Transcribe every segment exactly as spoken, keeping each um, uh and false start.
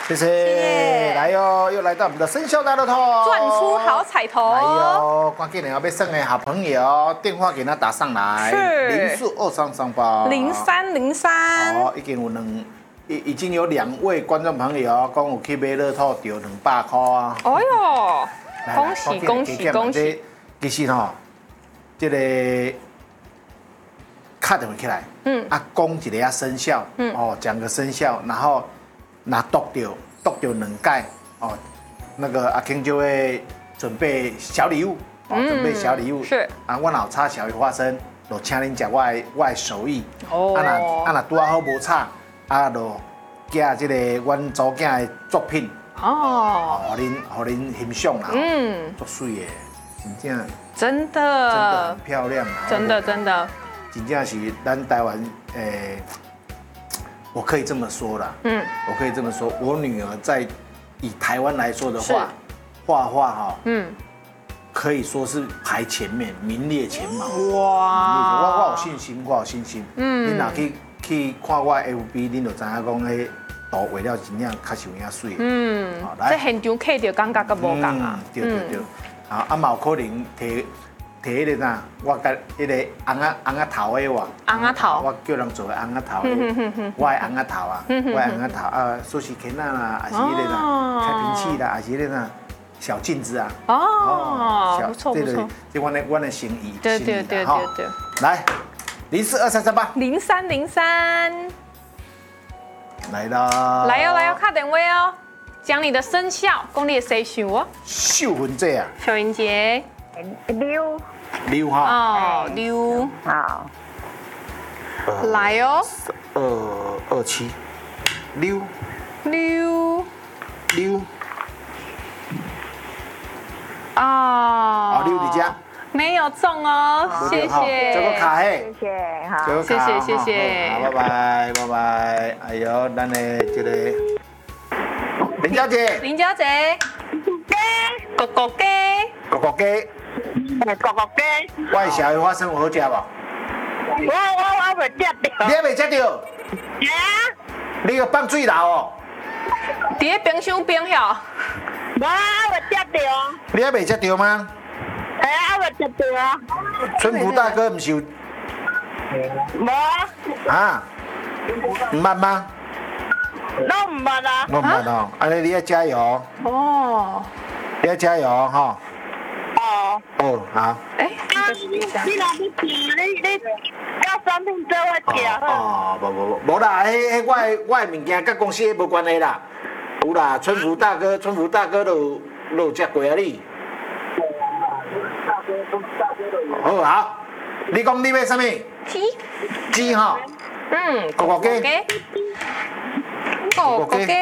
谢谢，来哟，又来到我们的生肖大乐透， 赚出好彩头。 来哟，关键你要被送的好朋友，电话给他打上来， 是零四二三三八零三零三。 哦，已经有两，已已经有两位观众朋友讲有去买乐透，丢两百块啊！ 哦哟， 来恭喜恭喜恭喜！ 其实吼，这个卡电话起来，嗯，啊，讲一个啊生肖，嗯，哦，讲个生肖，然后拿读到读到两届，哦，那个阿 King 就会准备小礼物，哦，准备小礼物是啊，我老插小鱼花生，就请恁食我的我的手艺， 哦， 啊那啊那拄啊好无插，啊就寄这个阮祖囝的作品， 哦， 互恁互恁欣赏啦， 嗯， 足水的，真正真真的的很漂亮啊， 真的真的， 真正是咱台湾诶。我可以这么说啦，嗯，我可以这么说，我女儿在以台湾来说的话，画画哈，嗯，可以说是排前面，名列前茅。哇，我我有信心，我有信心。嗯，你若去去看我 F B， 你就知影讲，迄图画了真正较是有影水。 嗯，这现场看到感觉甲无共啊。 对对对，啊啊嘛有可能摕。摕迄个呐，我甲迄个红仔红仔头的哇， 红仔头， 我叫人做的红仔头的，我的红仔头啊，我的红仔头啊，苏西肯啊啦，还是迄个啦，开瓶器啦，还是迄个啦，小镜子啊， 哦，不错不错， 这我的我的心意， 对对对对对， 来，零四二三三八， 零三零三， 来啦， 来哟来哟，卡电话哦，讲你的生肖，讲你的生肖哦， 秀云姐啊， 秀云姐。 六六哈哦六好， 来哦， 二二七六六六哦哦六你家没有中哦，谢谢， 这个卡嘿， 谢谢，好， 谢谢谢谢， 好，拜拜拜拜，哎呦，咱的这个林小姐， 林小姐，哥哥鸡， 哥哥鸡。 哥哥鸡， 我的小鱼花生有好食无？ 我我我未食到。 你还未食到？ 呀？ 你个放水流哦？ 伫咧冰箱冰遐。 我未食到。 你还未食到吗？ 哎，我未食到。 春福大哥唔是有？ 无。 啊？唔捌吗？ 都唔捌啊。 我唔捌哦，安尼你要加油。 哦。 你要加油哈。 哦。 哦，好。 哎，你你若要吃，你你到产品做我吃。 哦，无无无，无啦，迄迄我的我的物件甲公司无关系啦。有啦，春福大哥，春福大哥都都有食过啊你。好好，你讲你要啥物？ 鸡。 鸡哈。 嗯。 哥哥鸡。 哥哥鸡。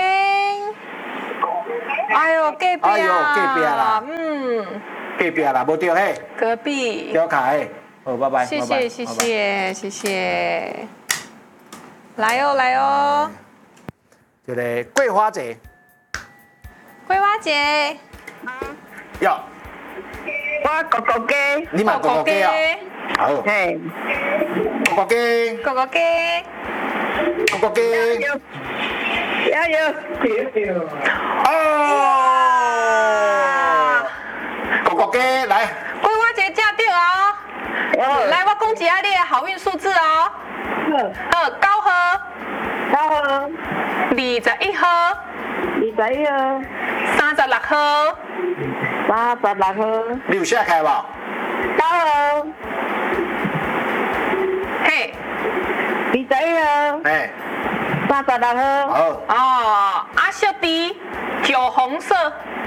哎呦，隔壁啊！ 哎呦，隔壁啦。 嗯。 隔壁啦，无对嘿。 隔壁。 调卡嘿，好，拜拜。 谢谢谢谢谢谢。来哦来哦。 这个桂花姐。 桂花姐。 要。 我哥哥鸡。 你买哥哥鸡啊？好。 嘿。 哥哥鸡。 哥哥鸡。 哥哥鸡。 加油！ 哦。哥哥鸡来。 桂花姐嫁掉哦。来，我讲一下你的好运数字哦。好，九号。 九号。 二十一号。 二十一号。 三十六號， 三十六號， 你有寫開無？ 九號， 嘿， 二十一號， 哎， 三十六號， 好， 哦，啊小弟酒紅色，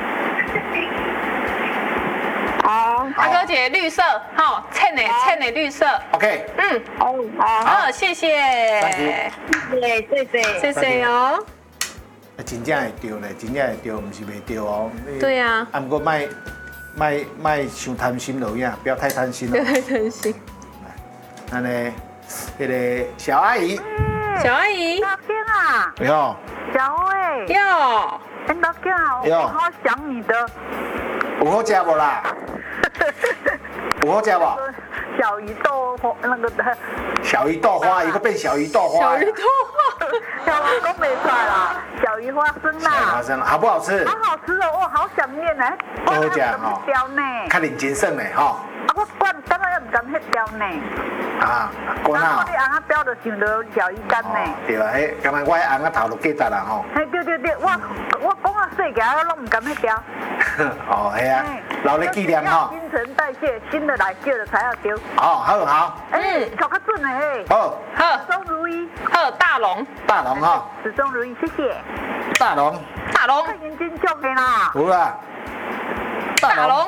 好， 阿哥姐綠色，好，襯的襯的綠色 ，OK， 嗯， 好，好， 好，謝謝， 謝謝，謝謝， 謝謝哦。 真正會對咧，真正會對，唔是袂對哦。 對啊。 啊，不過賣賣賣傷貪心落呀，不要太貪心了。 不要太貪心。 安尼，迄個小阿姨。 小阿姨。 老公啊。 喲。 小慧。 喲。 哎，老公啊，我好想你的。 有好食無啦？有好食無？ 小鱼豆花那個的。 小魚豆花，一個變小魚豆花。 小魚豆花。 小老公沒出來啦，小小鱼花生小花啦， 生好不好吃？ 好好吃哦，哇，好想念呢。 好食吼， 雕呢？ 较认真耍的吼。 啊，我我等下又唔敢迄雕呢。 啊，管啊！ 我你红啊雕就想到小鱼干呢。 对啊，迄刚刚我迄红啊头都过值啦吼。 嘿，对对对，我我讲啊细个，我拢唔敢迄雕。 哦，系啊，留你纪念吼。 新陈代谢，新的来旧的才要丢。 好，好好。 哎，考较准的嘿。 好， 好， 始终如一。 好，大龙， 大龙哈。 始终如一，谢谢。 大龙。 大龙。 太眼睛重的啦。 有啦。 大龙。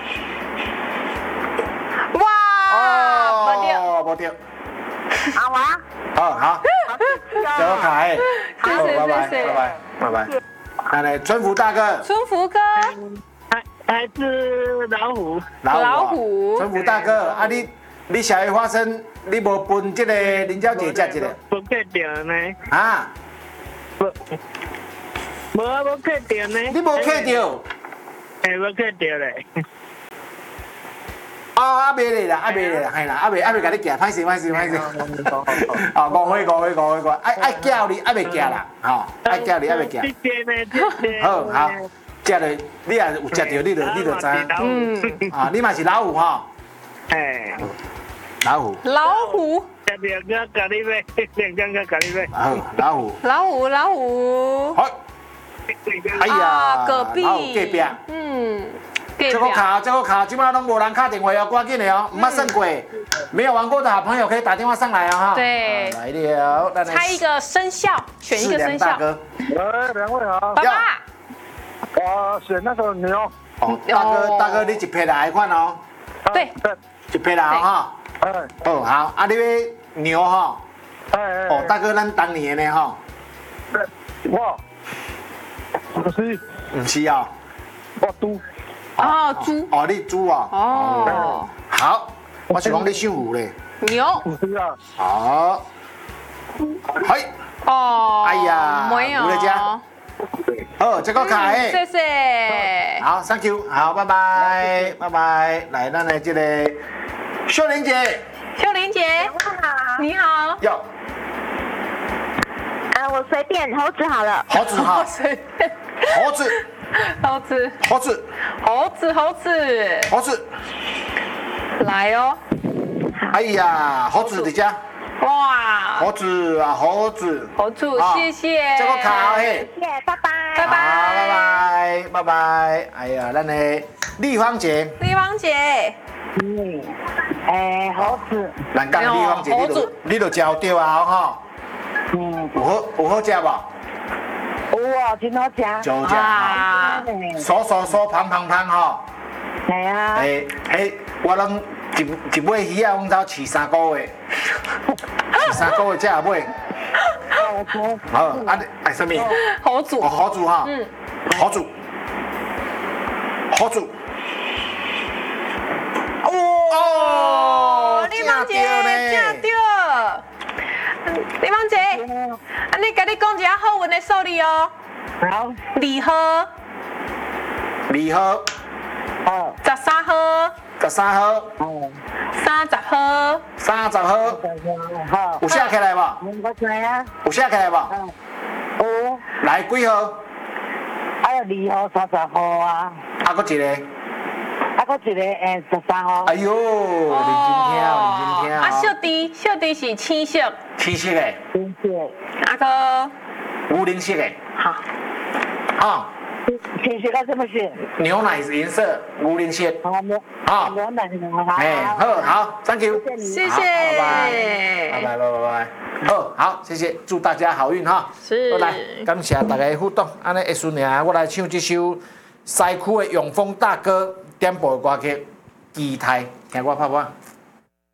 哇！ 哦，无掉。 好啊。 好好。小凯。 谢谢拜拜谢谢拜拜拜拜。来来，春福大哥。 春福哥。 还还是老虎。 老虎。 春福大哥，啊你你小鱼花生，你无分这个林小姐食一个？ 无客掉呢。 啊？ 无，无啊，无客掉呢。 你无客掉？ 哎，无客掉嘞。 哦，啊袂咧啦，啊袂咧啦，系啦，啊袂啊袂甲你夹，歹势歹势歹势。哦，误会误会誤会误会，爱爱叫你，啊袂夹啦，吼，爱叫你，啊袂夹。 谢谢呢，谢谢。 好好，食了，你也有食到，你就你就知。嗯。啊，你嘛是老虎吼。 哎。 老虎。 老虎。 食到个咖喱味，两张个咖喱味。 好，老虎。 老虎老虎。 好。哎呀， 隔壁。 老虎隔壁。 嗯。 这个卡，这个卡，今晚都无人打电话哦，赶紧的哦，唔捌算过，没有玩过的好朋友可以打电话上来啊哈。 对， 来了， 猜一个生肖，选一个生肖。 喂，两位好。 爸爸。 我选那个牛。 哦，大哥，大哥，你一批来款哦。 对。 一批来哈。 哎。 哦，好，啊，你要牛哈。 哎哎。 哦，大哥，咱当年的呢哈。 我。不是。 唔是啊。 我猪。 哦，猪。 哦，你猪啊。 哦。 好，我是讲你姓吴嘞。 牛。 不是啊。 好。嘿。 哦。 哎呀， 没有。 吴来家。好，这个卡诶。 谢谢。 好 ，Thank you， 好，拜拜，拜拜。来，咱来这个秀玲姐。 秀玲姐。你好。 有。 呃，我随便猴子好了。 猴子好。 随便。 猴子。 猴子， 猴子， 猴子，猴子， 猴子， 来哦！ 哎呀，猴子的家， 哇， 猴子啊，猴子， 猴子，谢谢， 这个卡嘿， 谢谢，拜拜， 拜拜， 拜拜，拜拜。哎呀，咱的丽芳姐， 丽芳姐， 嗯，诶，猴子， 咱讲丽芳姐，你都你都食对啊哈，嗯，有好有好食无？ 有哦，真好食， 就这样，瘦瘦瘦，胖胖胖哈。 系啊。 诶，迄我拢一一尾鱼啊，阮兜饲三个月，饲三个月才会买。好，啊，哎，什么？ 猴子。 哦，猴子哈。嗯。猴子。猴子。哦， 丽芳姐，正对。丽芳姐，啊，你甲你讲一下好运的数字哦。 好。 二号。 二号。 哦。 十三号。 十三号。 哦。 三十號， 三十號，有寫起來無？ 我知啊。 有寫起來無？ 有。 來幾號？ 還有二號、三十號啊。 啊，佫一個。 啊，佫一個誒十三號。 哎呦，認真聽，認真聽。 啊，小弟，小弟是青色。 青色的。 青色。 啊個。 烏靈色的。 好。 啊。 青色啊，什麼色？ 牛奶顏色，烏靈色。 啊。牛奶色。 哎，好好 ，thank you， 謝謝， 拜拜，拜拜，拜拜，好好，謝謝，祝大家好運哈。 是。 來，感謝大家互動，安尼會順啊，我來唱這首西區的永豐大哥點播的歌曲《期待》，聽我拍拍。